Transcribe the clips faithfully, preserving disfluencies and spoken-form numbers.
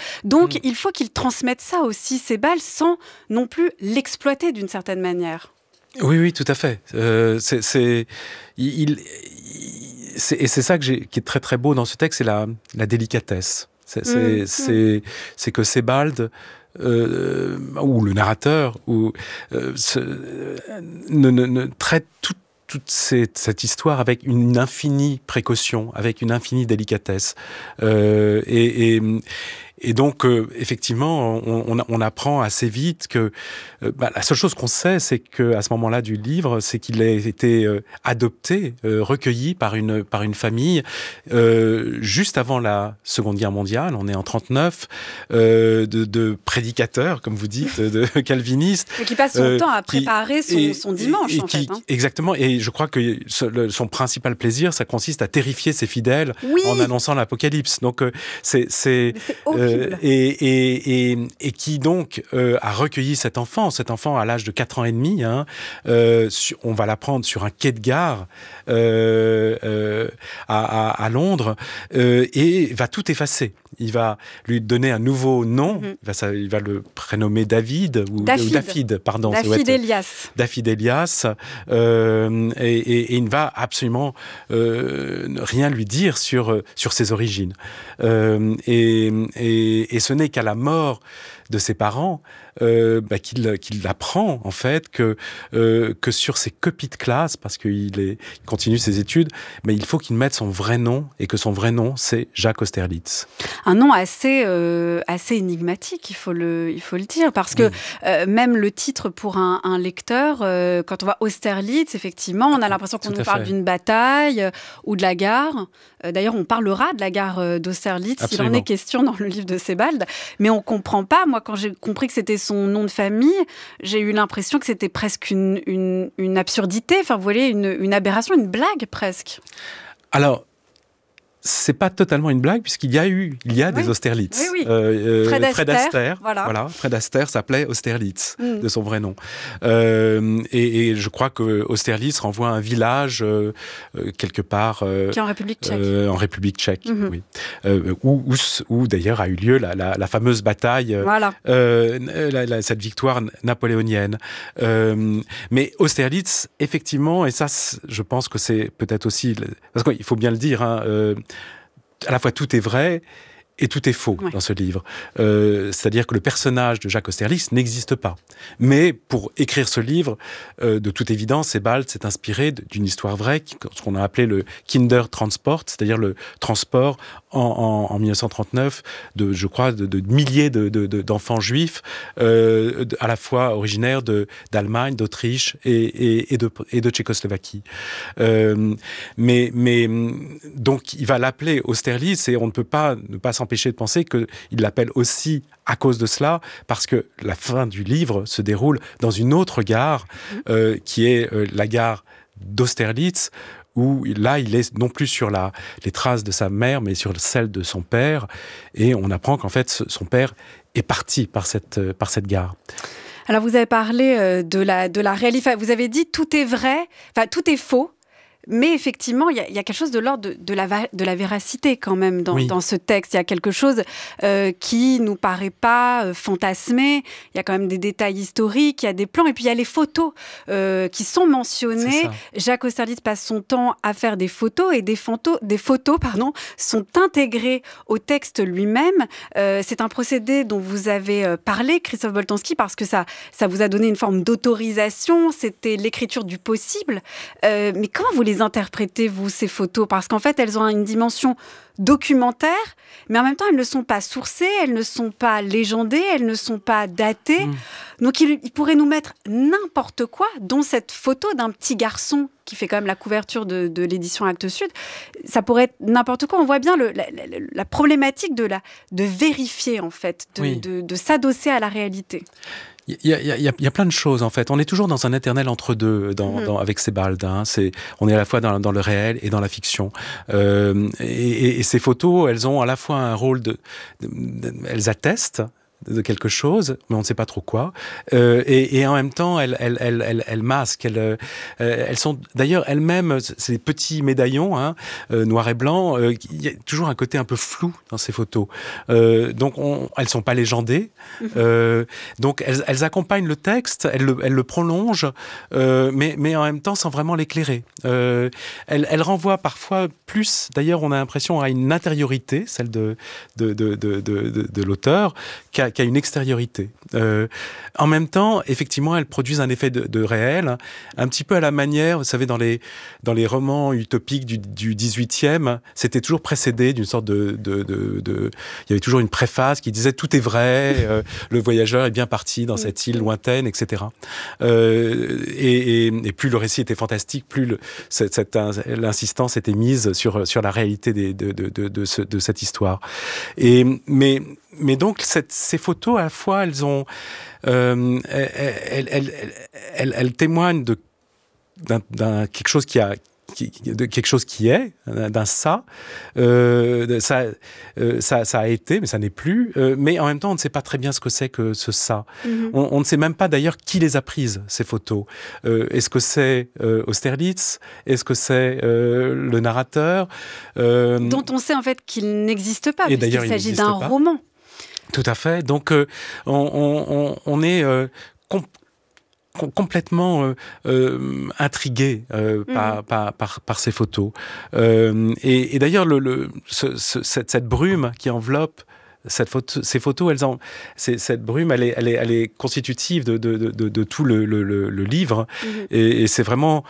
Donc, mmh. il faut qu'il transmette ça aussi, Sebald, sans non plus l'exploiter d'une certaine manière. Oui, oui, tout à fait. Euh, c'est, c'est, il, il, c'est, et c'est ça que j'ai, qui est très très beau dans ce texte, c'est la, la délicatesse. C'est, c'est, Mmh. c'est, c'est que Sebald, euh, ou le narrateur, ou euh, se, ne, ne, ne traite tout, toute cette, cette histoire avec une infinie précaution, avec une infinie délicatesse. Euh, et, et Et donc, euh, effectivement, on, on, on apprend assez vite que euh, bah, la seule chose qu'on sait, c'est qu'à ce moment-là du livre, c'est qu'il a été euh, adopté, euh, recueilli par une, par une famille euh, juste avant la Seconde Guerre mondiale. On est en trente-neuf, euh, de, de prédicateurs, comme vous dites, de calvinistes. Et qui passe son euh, temps à qui, préparer son, et, son dimanche, et, et en qui, fait. Hein. Exactement. Et je crois que son principal plaisir, ça consiste à terrifier ses fidèles oui. en annonçant l'apocalypse. Donc, euh, c'est... c'est, c'est horrible. Euh, et, et, et, et qui donc euh, a recueilli cet enfant, cet enfant à l'âge de quatre ans et demi, hein, euh, sur, on va l'apprendre sur un quai de gare euh, euh, à, à, à Londres, euh, et va tout effacer. Il va lui donner un nouveau nom, mm-hmm. il, va, ça, il va le prénommer David, ou Daphid, ou Daphid pardon. Daphid Elias. Daphid Elias, euh, et, et, et il ne va absolument euh, rien lui dire sur, sur ses origines. Euh, et, et, et ce n'est qu'à la mort de ses parents euh, bah, qu'il, qu'il apprend en fait que, euh, que sur ses copies de classe, parce qu'il est, il continue ses études, mais il faut qu'il mette son vrai nom, et que son vrai nom, c'est Jacques Austerlitz. Un nom assez, euh, assez énigmatique, il faut le, il faut le dire, parce que oui. euh, même le titre pour un, un lecteur, euh, quand on voit Austerlitz, effectivement, on a l'impression qu'on Tout nous parle fait. d'une bataille euh, ou de la gare. Euh, d'ailleurs, on parlera de la gare euh, d'Austerlitz, Absolument. Il en est question dans le livre de Sebald, mais on ne comprend pas. Moi, quand j'ai compris que c'était son nom de famille, j'ai eu l'impression que c'était presque une, une, une absurdité, enfin, vous voyez, une, une aberration, une blague presque. Alors, c'est pas totalement une blague, puisqu'il y a eu, il y a oui. des Austerlitz. Oui, oui. Euh, Fred, Fred Astaire, Astaire, voilà. voilà. Fred Astaire s'appelait Austerlitz, mm. de son vrai nom. Euh, et, et je crois que Austerlitz renvoie à un village euh, quelque part euh, qui est en République tchèque. Euh, en République tchèque, mm-hmm. oui. Euh, où, où, où d'ailleurs a eu lieu la, la, la fameuse bataille, voilà. euh, la, la, cette victoire napoléonienne. Euh, mais Austerlitz, effectivement, et ça, je pense que c'est peut-être aussi, parce qu'il faut bien le dire, hein, euh, à la fois tout est vrai et tout est faux ouais. dans ce livre. Euh, c'est-à-dire que le personnage de Jacques Austerlitz n'existe pas. Mais pour écrire ce livre, euh, de toute évidence, Sebald s'est inspiré d'une histoire vraie, ce qu'on a appelé le Kindertransport, c'est-à-dire le transport en, en, en dix-neuf cent trente-neuf de, je crois, de, de milliers de, de, de, d'enfants juifs, euh, à la fois originaires de, d'Allemagne, d'Autriche et, et, et, de, et de Tchécoslovaquie. Euh, mais, mais donc, il va l'appeler Austerlitz, et on ne peut pas ne pas s'empêcher de penser qu'il l'appelle aussi à cause de cela, parce que la fin du livre se déroule dans une autre gare, euh, qui est euh, la gare d'Austerlitz, où là, il est non plus sur la, les traces de sa mère, mais sur celles de son père, et on apprend qu'en fait, son père est parti par cette, par cette gare. Alors, vous avez parlé de la, de la réalité, vous avez dit tout est vrai, enfin, tout est faux. Mais effectivement, il y, y a quelque chose de l'ordre de, de, la, de la véracité quand même dans, oui. dans ce texte. Il y a quelque chose euh, qui nous paraît pas euh, fantasmé. Il y a quand même des détails historiques, il y a des plans. Et puis il y a les photos euh, qui sont mentionnées. Jacques Austerlitz passe son temps à faire des photos et des, photos, des photos pardon, sont intégrées au texte lui-même. Euh, c'est un procédé dont vous avez parlé, Christophe Boltanski, parce que ça, ça vous a donné une forme d'autorisation. C'était l'écriture du possible. Euh, mais comment vous les interprétez, vous, ces photos ? Parce qu'en fait, elles ont une dimension documentaire, mais en même temps, elles ne sont pas sourcées, elles ne sont pas légendées, elles ne sont pas datées. Mmh. Donc, il, il pourrait nous mettre n'importe quoi, dont cette photo d'un petit garçon qui fait quand même la couverture de, de l'édition Actes Sud. Ça pourrait être n'importe quoi. On voit bien le, la, la, la problématique de, la, de vérifier, en fait, de, oui. de, de s'adosser à la réalité. Il y, a, il, y a, il y a plein de choses, en fait. On est toujours dans un éternel entre-deux dans, mmh. dans, avec Sebald. Hein. C'est, on est à la fois dans, dans le réel et dans la fiction. Euh, et, et, et ces photos, elles ont à la fois un rôle de... de, de elles attestent de quelque chose, mais on ne sait pas trop quoi. Euh, et, et en même temps, elles, elles, elles, elles, elles masquent. Elles, euh, elles sont d'ailleurs elles-mêmes, c'est des petits médaillons, hein, euh, noirs et blancs. Euh, il y a toujours un côté un peu flou dans ces photos. Euh, donc, on, elles sont pas légendées. Mmh. Euh, donc, elles, elles accompagnent le texte, elles le, elles le prolongent, euh, mais, mais en même temps, sans vraiment l'éclairer. Euh, elles, elles renvoient parfois plus. D'ailleurs, on a l'impression à une intériorité, celle de de de de, de, de, de l'auteur, qu'à qui a une extériorité. Euh, en même temps, effectivement, elles produisent un effet de, de réel, un petit peu à la manière, vous savez, dans les, dans les romans utopiques du, du dix-huitième, c'était toujours précédé d'une sorte de, de, de, de... Il y avait toujours une préface qui disait « tout est vrai, euh, le voyageur est bien parti dans cette île lointaine, et cetera » euh, et, et, et plus le récit était fantastique, plus le, cette, cette, l'insistance était mise sur, sur la réalité des, de, de, de, de, ce, de cette histoire. Et, mais... Mais donc, cette, ces photos, à la fois, elles ont, euh, elles, elles, elles, elles, elles témoignent de d'un, d'un quelque chose qui a, qui, de quelque chose qui est, d'un ça. Euh, ça, euh, ça, ça a été, mais ça n'est plus. Euh, mais en même temps, on ne sait pas très bien ce que c'est que ce ça. Mm-hmm. On, on ne sait même pas d'ailleurs qui les a prises, ces photos. Euh, est-ce que c'est euh, Austerlitz ? Est-ce que c'est euh, le narrateur ? euh, Dont on sait en fait qu'il n'existe pas, puisqu'il s'agit d'un pas. roman. Tout à fait. Donc, euh, on, on, on est euh, com- com- complètement euh, euh, intrigué euh, mmh. par, par, par, par ces photos. Euh, et, et d'ailleurs, le, le, ce, ce, cette, cette brume qui enveloppe cette photo, ces photos, elles en, c'est, cette brume, elle est, elle est, elle est constitutive de, de, de, de tout le, le, le livre. Mmh. Et, et c'est vraiment...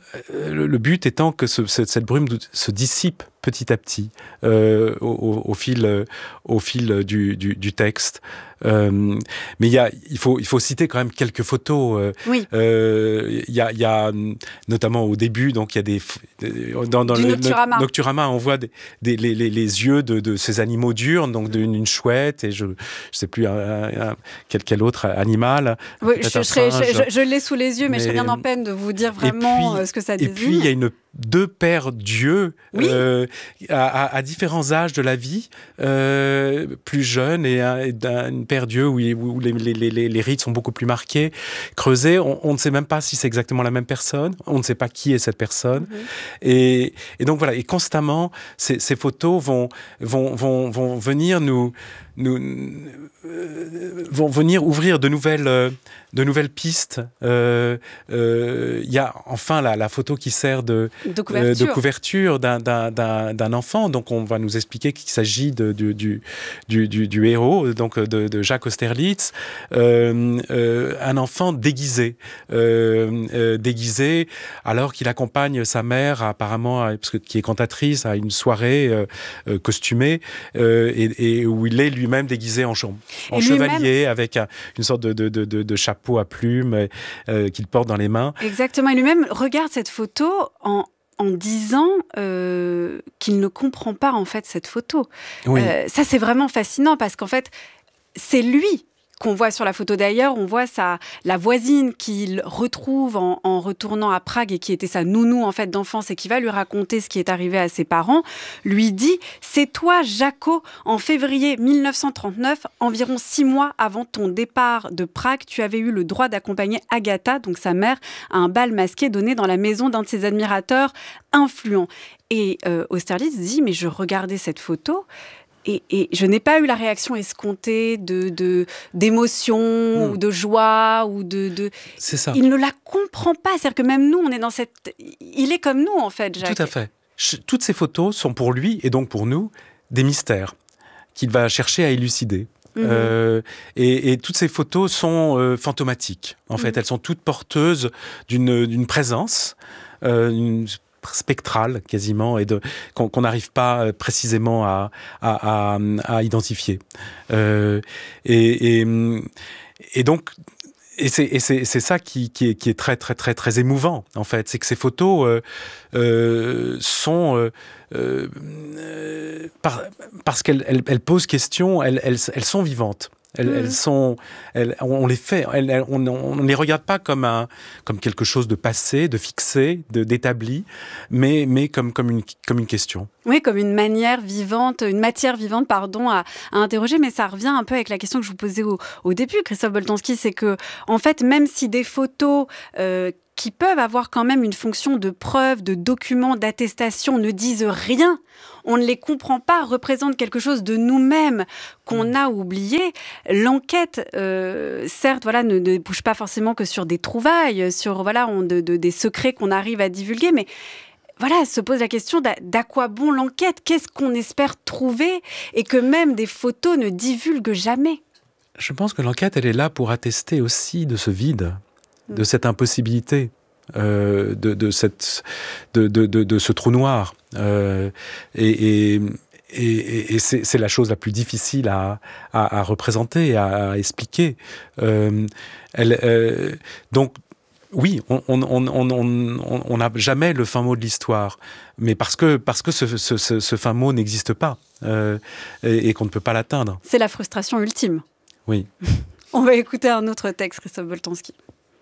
Le, le but étant que ce, cette, cette brume se dissipe petit à petit euh, au, au fil, euh, au fil du, du, du texte. Euh, mais il y a, il faut, il faut citer quand même quelques photos. Euh, oui. Euh, il y a, il y a notamment au début, donc il y a des dans, dans du le Nocturama. No, Nocturama, on voit des, des, les, les, les yeux de, de ces animaux diurnes, donc d'une une chouette et je, je sais plus un, un, quel, quel autre animal. Oui, je, je, serais, je, je l'ai sous les yeux, mais, mais je serais bien en peine de vous dire vraiment puis, ce que ça désigne. Et puis il y a une deux paires d'yeux oui. euh, à, à, à différents âges de la vie, euh, plus jeunes et, un, et une paire d'yeux où, où les, les, les, les rides sont beaucoup plus marquées, creusées. On, on ne sait même pas si c'est exactement la même personne. On ne sait pas qui est cette personne. Mm-hmm. Et, et donc voilà. Et constamment, ces, ces photos vont, vont, vont, vont venir nous, nous euh, vont venir ouvrir de nouvelles, euh, de nouvelles pistes. Il euh, euh, y a enfin la, la photo qui sert de De couverture, euh, de couverture d'un, d'un, d'un, d'un enfant. Donc, on va nous expliquer qu'il s'agit de, du, du, du, du, du héros, donc de, de Jacques Austerlitz, euh, euh, un enfant déguisé, euh, euh, déguisé, alors qu'il accompagne sa mère, apparemment, parce que, qui est cantatrice, à une soirée euh, euh, costumée, euh, et, et où il est lui-même déguisé en, en chevalier, avec un, une sorte de, de, de, de chapeau à plumes euh, qu'il porte dans les mains. Exactement. Et lui-même regarde cette photo en en disant euh, qu'il ne comprend pas en fait cette photo. Oui. Euh, ça, c'est vraiment fascinant parce qu'en fait, c'est lui qu'on voit sur la photo. D'ailleurs, on voit sa, la voisine qu'il retrouve en, en retournant à Prague et qui était sa nounou en fait d'enfance et qui va lui raconter ce qui est arrivé à ses parents, lui dit « C'est toi, Jaco, en février mille neuf cent trente-neuf, environ six mois avant ton départ de Prague, tu avais eu le droit d'accompagner Agatha, donc sa mère, à un bal masqué donné dans la maison d'un de ses admirateurs influents. » Et euh, Austerlitz dit « Mais je regardais cette photo ». Et, et je n'ai pas eu la réaction escomptée de, de, d'émotion mmh. ou de joie ou de, de... C'est ça. Il ne la comprend pas. C'est-à-dire que même nous, on est dans cette... Il est comme nous, en fait, Jacques. Tout à fait. Toutes ces photos sont pour lui, et donc pour nous, des mystères qu'il va chercher à élucider. Mmh. Euh, et, et toutes ces photos sont euh, fantomatiques. En mmh. fait, elles sont toutes porteuses d'une, d'une présence, euh, une spectrale quasiment, et de, qu'on n'arrive pas précisément à, à, à, à identifier. Euh, et, et, et donc, et c'est, et c'est, c'est ça qui, qui, est, qui est très, très, très, très émouvant, en fait. C'est que ces photos euh, euh, sont... Euh, euh, par, parce qu'elles elles, elles posent question, elles, elles, elles sont vivantes. Elles, mmh. elles sont, elles, on les fait, elles, on ne les regarde pas comme, un, comme quelque chose de passé, de fixé, de, d'établi, mais, mais comme, comme, une, comme une question. Oui, comme une manière vivante, une matière vivante, pardon, à, à interroger. Mais ça revient un peu avec la question que je vous posais au, au début, Christophe Boltanski, c'est que, en fait, même si des photos euh, qui peuvent avoir quand même une fonction de preuve, de document, d'attestation, ne disent rien, on ne les comprend pas, représentent quelque chose de nous-mêmes qu'on a oublié. L'enquête, euh, certes, voilà, ne, ne bouge pas forcément que sur des trouvailles, sur voilà, on, de, de, des secrets qu'on arrive à divulguer, mais voilà, se pose la question d'à, d'à quoi bon l'enquête ? Qu'est-ce qu'on espère trouver ? Et que même des photos ne divulguent jamais. Je pense que l'enquête, elle est là pour attester aussi de ce vide, mmh. de cette impossibilité, euh, de, de, cette, de, de, de, de ce trou noir. Euh, et, et, et, et c'est, c'est la chose la plus difficile à, à, à représenter, à, à expliquer. Euh, elle, euh, donc, Oui, on n'a jamais le fin mot de l'histoire, mais parce que, parce que ce, ce, ce, ce fin mot n'existe pas euh, et, et qu'on ne peut pas l'atteindre. C'est la frustration ultime. Oui. On va écouter un autre texte, Christophe Boltanski.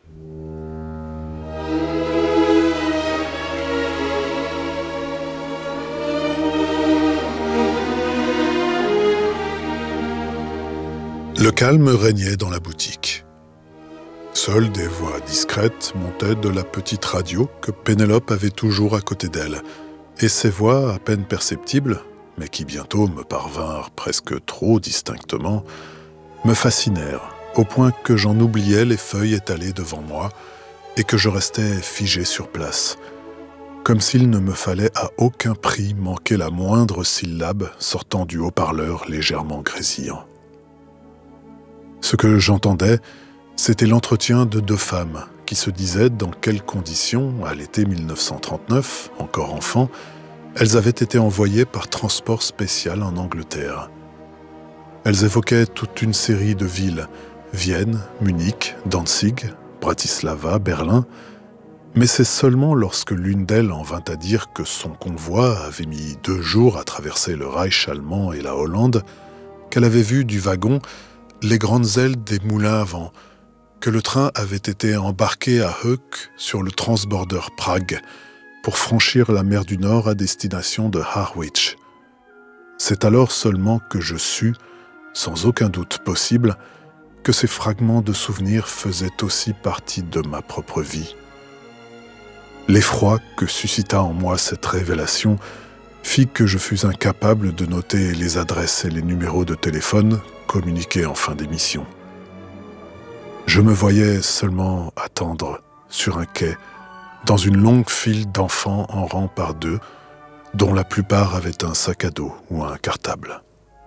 Le calme régnait dans la boutique. Seules des voix discrètes montaient de la petite radio que Pénélope avait toujours à côté d'elle, et ces voix à peine perceptibles, mais qui bientôt me parvinrent presque trop distinctement, me fascinèrent, au point que j'en oubliais les feuilles étalées devant moi, et que je restais figé sur place, comme s'il ne me fallait à aucun prix manquer la moindre syllabe sortant du haut-parleur légèrement grésillant. Ce que j'entendais, c'était l'entretien de deux femmes qui se disaient dans quelles conditions, à l'été mille neuf cent trente-neuf, encore enfants, elles avaient été envoyées par transport spécial en Angleterre. Elles évoquaient toute une série de villes, Vienne, Munich, Danzig, Bratislava, Berlin, mais c'est seulement lorsque l'une d'elles en vint à dire que son convoi avait mis deux jours à traverser le Reich allemand et la Hollande, qu'elle avait vu du wagon les grandes ailes des moulins à vent, que le train avait été embarqué à Höök sur le transborder Prague pour franchir la mer du Nord à destination de Harwich. C'est alors seulement que je sus, sans aucun doute possible, que ces fragments de souvenirs faisaient aussi partie de ma propre vie. L'effroi que suscita en moi cette révélation fit que je fus incapable de noter les adresses et les numéros de téléphone communiqués en fin d'émission. Je me voyais seulement attendre sur un quai, dans une longue file d'enfants en rang par deux, dont la plupart avaient un sac à dos ou un cartable.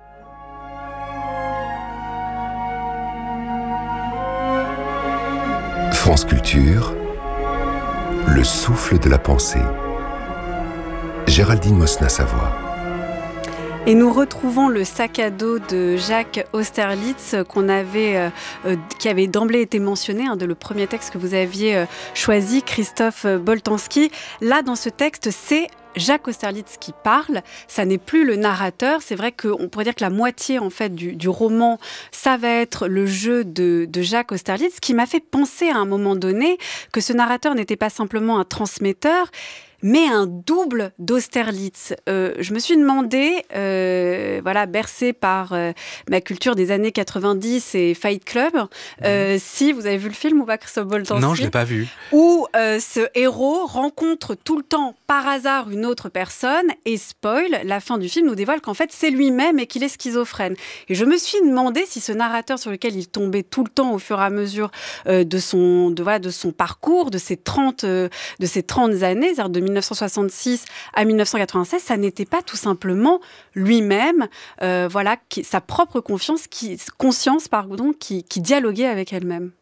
France Culture, le souffle de la pensée. Géraldine Mosna-Savoie. Et nous retrouvons le sac à dos de Jacques Austerlitz qu'on avait, euh, qui avait d'emblée été mentionné, hein, de le premier texte que vous aviez euh, choisi, Christophe Boltanski. Là, dans ce texte, c'est Jacques Austerlitz qui parle, ça n'est plus le narrateur. C'est vrai qu'on pourrait dire que la moitié en fait du, du roman, ça va être le jeu de, de Jacques Austerlitz, qui m'a fait penser à un moment donné que ce narrateur n'était pas simplement un transmetteur, mais un double d'Austerlitz. Euh, je me suis demandé, euh, voilà, bercée par euh, ma culture des années quatre-vingt-dix et Fight Club, euh, mmh. si vous avez vu le film ou pas, Christophe Boltanski ? Non, je ne l'ai pas vu. Où euh, ce héros rencontre tout le temps, par hasard, une autre personne et spoil, la fin du film nous dévoile qu'en fait, c'est lui-même et qu'il est schizophrène. Et je me suis demandé si ce narrateur sur lequel il tombait tout le temps au fur et à mesure euh, de, son, de, voilà, de son parcours, de ses trente, euh, de ses trente années, c'est-à-dire de mille neuf cent soixante-six à mille neuf cent quatre-vingt-seize, ça n'était pas tout simplement lui-même, euh, voilà, qui, sa propre confiance, qui, conscience pardon, qui, qui dialoguait avec elle-même.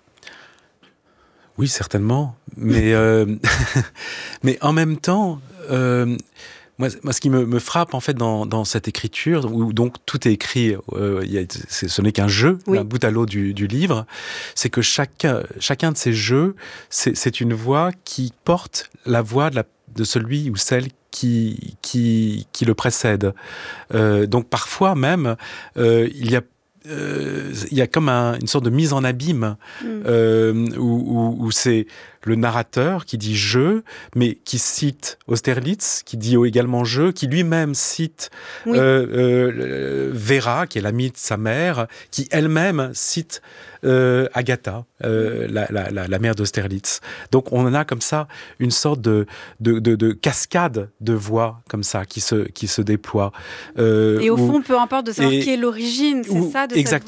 Oui, certainement, mais euh, mais en même temps, euh, moi, moi, ce qui me, me frappe en fait dans, dans cette écriture, où donc tout est écrit, euh, y a, c'est, ce n'est qu'un jeu, oui. un bout à l'eau du, du livre, c'est que chacun, chacun de ces jeux, c'est, c'est une voix qui porte la voix de la de celui ou celle qui, qui, qui le précède. Euh, donc parfois même, euh, il y a Euh, il y a comme un, une sorte de mise en abîme mm. euh, où, où, où c'est le narrateur qui dit « je », mais qui cite Austerlitz, qui dit également « je », qui lui-même cite oui. euh, euh, Vera, qui est l'amie de sa mère, qui elle-même cite euh, Agatha, euh, la, la, la, la mère d'Austerlitz. Donc on en a comme ça une sorte de, de, de, de cascade de voix comme ça qui se, qui se déploie. Euh, et au où, fond, peu importe de savoir et, qui est l'origine, c'est où, ça de exactement,